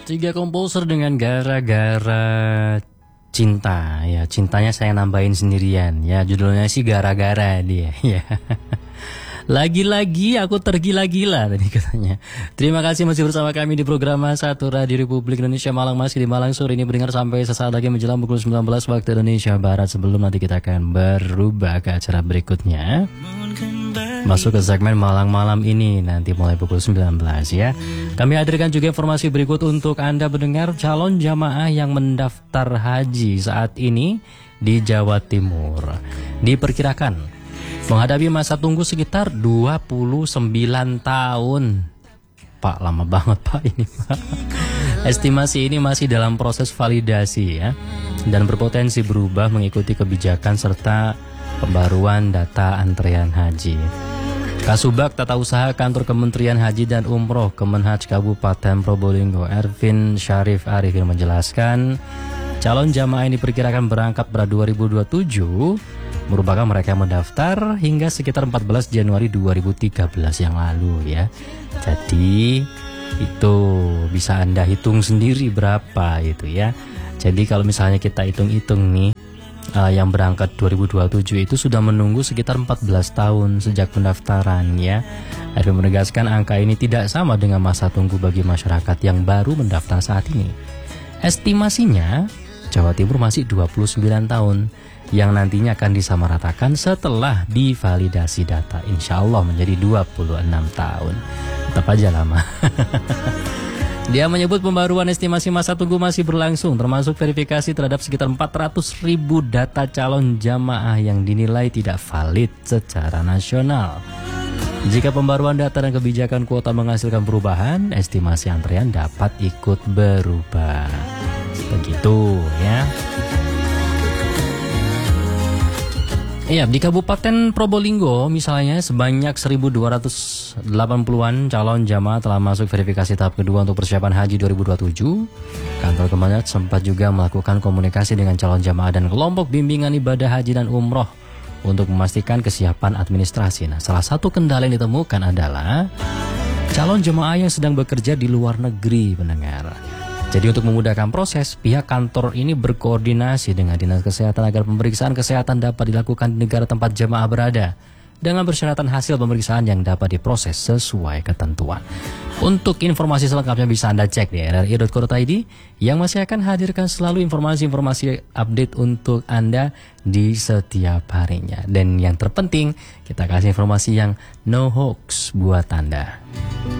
Tiga komposer dengan gara-gara cinta, ya cintanya saya nambahin sendirian, ya judulnya sih gara-gara dia, ya. Lagi-lagi aku tergila-gila tadi katanya. Terima kasih masih bersama kami di program Satu Radio Republik Indonesia Malang, masih di Malang sore ini berdengar sampai sesaat lagi menjelang pukul 19 waktu Indonesia Barat. Sebelum nanti kita akan berubah ke acara berikutnya, masuk ke segmen Malang Malam ini nanti mulai pukul 19 ya. Kami hadirkan juga informasi berikut untuk Anda mendengar calon jamaah yang mendaftar haji saat ini di Jawa Timur. Diperkirakan menghadapi masa tunggu sekitar 29 tahun. Pak, lama banget Pak ini Pak. Estimasi ini masih dalam proses validasi ya, dan berpotensi berubah mengikuti kebijakan serta pembaruan data antrean haji. Kasubag Tata Usaha Kantor Kementerian Haji dan Umroh Kemenhaj Kabupaten Probolinggo Ervin Syarif Arifin menjelaskan, calon jamaah ini diperkirakan berangkat pada 2027 merupakan mereka yang mendaftar hingga sekitar 14 Januari 2013 yang lalu ya. Jadi itu bisa Anda hitung sendiri berapa itu ya. Jadi kalau misalnya kita hitung-hitung nih, yang berangkat 2027 itu sudah menunggu sekitar 14 tahun sejak pendaftaran ya. Erwin menegaskan angka ini tidak sama dengan masa tunggu bagi masyarakat yang baru mendaftar saat ini. Estimasinya Jawa Timur masih 29 tahun yang nantinya akan disamaratakan setelah divalidasi data, insya Allah menjadi 26 tahun. Tetap aja lama. Dia menyebut pembaruan estimasi masa tunggu masih berlangsung, termasuk verifikasi terhadap sekitar 400.000 data calon jamaah yang dinilai tidak valid secara nasional. Jika pembaruan data dan kebijakan kuota menghasilkan perubahan, estimasi antrean dapat ikut berubah. Begitu ya. Iya, di Kabupaten Probolinggo misalnya sebanyak 1.280-an calon jamaah telah masuk verifikasi tahap kedua untuk persiapan haji 2027. Kantor Kemenhaj sempat juga melakukan komunikasi dengan calon jamaah dan kelompok bimbingan ibadah haji dan umroh untuk memastikan kesiapan administrasi. Nah, salah satu kendala yang ditemukan adalah calon jamaah yang sedang bekerja di luar negeri, pendengar. Jadi untuk memudahkan proses, pihak kantor ini berkoordinasi dengan Dinas Kesehatan agar pemeriksaan kesehatan dapat dilakukan di negara tempat jemaah berada dengan persyaratan hasil pemeriksaan yang dapat diproses sesuai ketentuan. Untuk informasi selengkapnya bisa Anda cek di rri.co.id yang masih akan hadirkan selalu informasi-informasi update untuk Anda di setiap harinya. Dan yang terpenting, kita kasih informasi yang no hoax buat Anda.